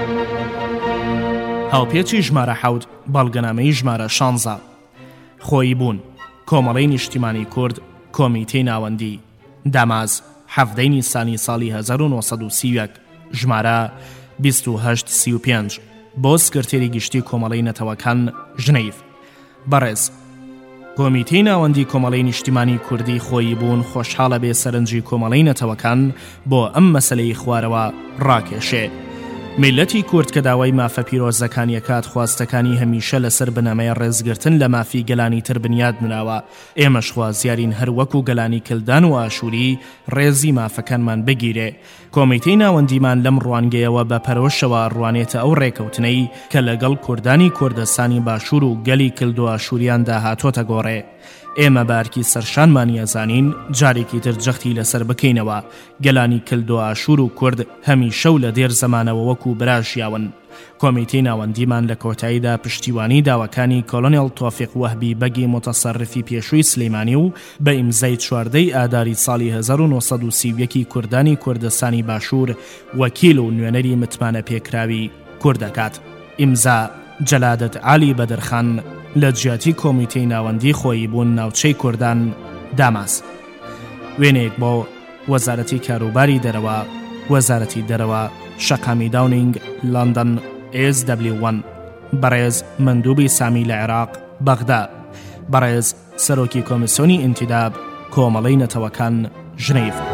هاوپێچی ژمارە 7 بەڵگەنامەی ژمارە 16 خۆی بوون کۆمەڵەی نیشتیمانی کورد کۆمیتەی ناوەندی داماز 17 نیسانی ساڵی 1930 ژمارە 2835 بۆ سکرتێری گشتی کۆمەڵەی نەتەوەکان ژنەیف بەڕێز کۆمیتەی ناوەندی کۆمەڵەی نیشتیمانی کوردی خۆی بوون خۆشحاڵە بێ سەرنجی کۆمەڵەی نەتەوەکان بۆ ئەم مەسەلەی خوارەوە ڕاکێشێ میلەتی کورد کە داوای مافە پیرۆزەکانیەکات خواستەکانی هەمیشە لەسەر بنەمەی ڕێزگرتن لە مافی گەلانی تر بنیاد نراوە ئێمەش خوازیارین هەر وەکو گەلانی کلدان و ئاشووری ڕێزی مافەکانمان بگیرێ کۆمیتەی ناوەندیمان لەم ڕوانگەیەوە بە پەرۆشەوە ڕوانێتە ئەو ڕێکەوتنەی کە لەگەڵ کوردانی کوردستانی باشوور و گەلی کلد و ئاشووریاندا هاتۆتە گۆڕێ ئێمە بارکی سەرشانمانی ئەزانین جارێکی تر جەختی لەسەر بکەینەوە گەلانی کلد و ئاشوور و کورد هەمیشە و لە دێر زەمانەوە وەکو براشیاون کۆمیتەی ناوەندیمان لە کۆتاییدا پشتیوانی داواکانی کۆلۆنێڵ تۆفیق وەهبی بەگی متەسەرفی پێشووی سلەیمانی و بە ئیمزای 14 ئاداری ساڵی 1930 کوردانی کوردستانی باشوور وەکیل و نوێنەری متمانە پێکراوی کوردەکات ئیمزا جەلادەت عالی بەدرخان لە جیاتی کۆمیتەی ناوەندی خۆی بوون ناوچەی کوردان داماز وێنێک بۆ وەزارەتی کاروباری دەرەوە وەزارەتی دەرەوە شەقامی داونینگ لندن SW1 بەڕێز مندوبی سامی لە عێراق بەغدا بەڕێز سەرۆکی کۆمیسیۆنی ئینتیداب کۆمەڵەی نەتەوەکان ژنەیف